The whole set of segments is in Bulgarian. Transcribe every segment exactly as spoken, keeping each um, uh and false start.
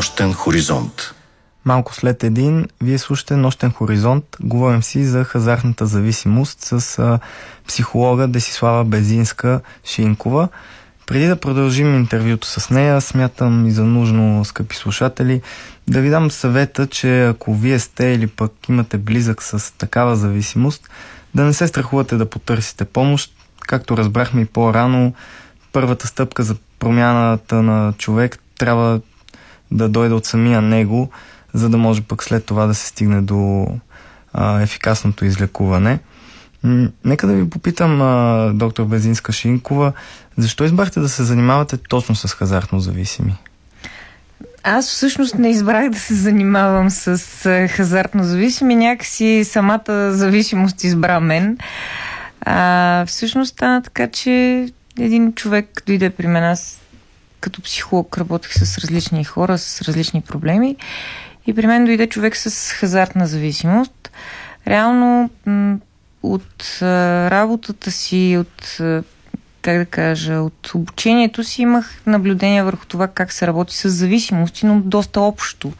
Нощен хоризонт. Малко след един, вие слушате Нощен хоризонт. Говорим си за хазартната зависимост с а, психолога Десислава Безинска-Шинкова. Преди да продължим интервюто с нея, смятам и за нужно, скъпи слушатели, да ви дам съвета, че ако вие сте или пък имате близък с такава зависимост, да не се страхувате да потърсите помощ. Както разбрахме и по-рано, първата стъпка за промяната на човек трябва да дойде от самия него, за да може пък след това да се стигне до а, ефикасното излекуване. М- нека да ви попитам, а, доктор Безинска-Шинкова, защо избрахте да се занимавате точно с хазартно зависими? Аз всъщност не избрах да се занимавам с а, хазартно зависими, някакси самата зависимост избра мен. А, всъщност стана така, че един човек дойде при мен, аз като психолог работех с различни хора, с различни проблеми и при мен дойде човек с хазартна зависимост. Реално м- от а, работата си, от а, как да кажа, от обучението си имах наблюдение върху това как се работи с зависимости, но доста общо.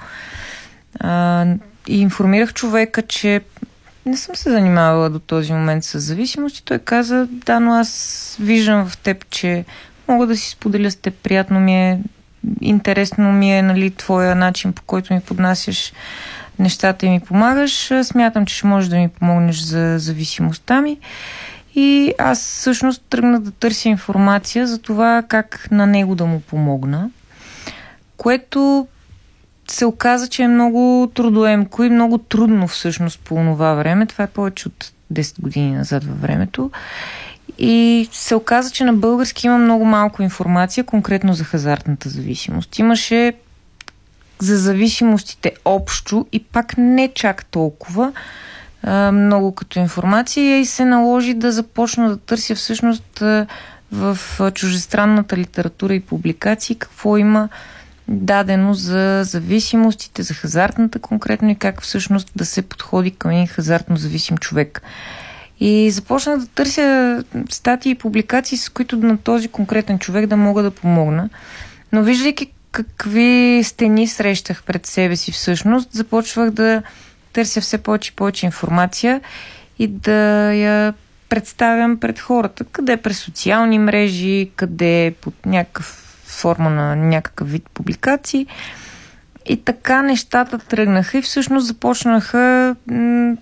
А, и информирах човека, че не съм се занимавала до този момент с зависимости. Той каза, да, но аз виждам в теб, че мога да си споделя с теб, приятно ми е, интересно ми е, нали, твоя начин, по който ми поднасяш нещата и ми помагаш. Смятам, че ще можеш да ми помогнеш за зависимостта ми. И аз всъщност тръгнах да търся информация за това как на него да му помогна, което се оказа, че е много трудоемко и много трудно всъщност по това време. Това е повече от десет години назад във времето. И се оказа, че на български има много малко информация, конкретно за хазартната зависимост. Имаше за зависимостите общо и пак не чак толкова а, много като информация и се наложи да започна да търся всъщност а, в чуждестранната литература и публикации какво има дадено за зависимостите, за хазартната конкретно и как всъщност да се подходи към един хазартно зависим човек. И започнах да търся статии и публикации, с които на този конкретен човек да мога да помогна. Но виждайки какви стени срещах пред себе си всъщност, започвах да търся все повече и повече информация и да я представям пред хората. Къде през социални мрежи, къде под някакъв форма на някакъв вид публикации. И така нещата тръгнаха и всъщност започнаха м-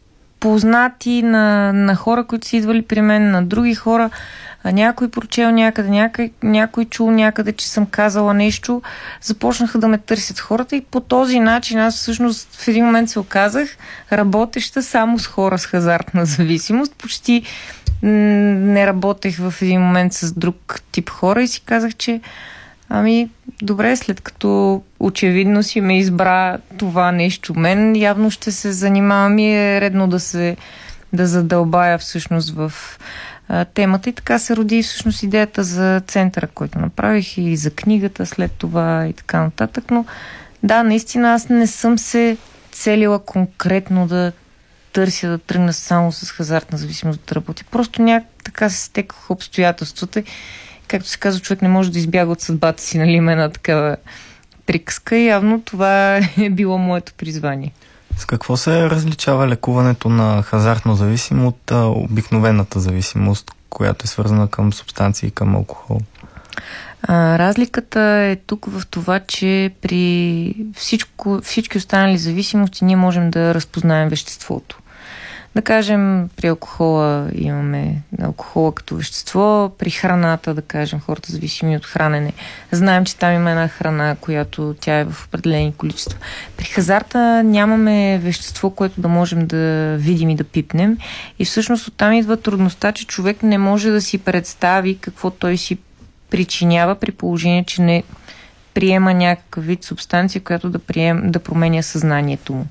познати на, на хора, които са идвали при мен, на други хора. А някой прочел някъде, някой, някой чул някъде, че съм казала нещо. Започнаха да ме търсят хората и по този начин аз всъщност в един момент се оказах работеща само с хора с хазартна зависимост. Почти м- не работех в един момент с друг тип хора и си казах, че ами добре, след като очевидно си ме избра това нещо мен, явно ще се занимавам и е редно да се да задълбая всъщност в а, темата. И така се роди всъщност идеята за центъра, който направих и за книгата след това и така нататък. Но да, наистина аз не съм се целила конкретно да търся да тръгна само с хазартна зависимост да работя. Просто някак така се стекаха обстоятелствата. Както се казва, човек не може да избяга от съдбата си, нали, има една такава приказка и явно това е било моето призвание. С какво се различава лекуването на хазартно зависимо от а, обикновената зависимост, която е свързана към субстанции и към алкохол? А, разликата е тук в това, че при всичко, всички останали зависимости ние можем да разпознаем веществото. Да кажем, при алкохола имаме алкохола като вещество, при храната, да кажем, хората зависими от хранене. Знаем, че там има една храна, която тя е в определени количества. При хазарта нямаме вещество, което да можем да видим и да пипнем. И всъщност оттам идва трудността, че човек не може да си представи какво той си причинява при положение, че не приема някакъв вид субстанция, която да, прием, да променя съзнанието му.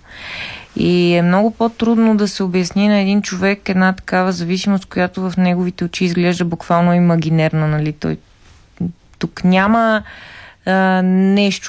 И е много по-трудно да се обясни на един човек една такава зависимост, която в неговите очи изглежда буквално имагинерна. Нали? Той, тук няма а, нещо,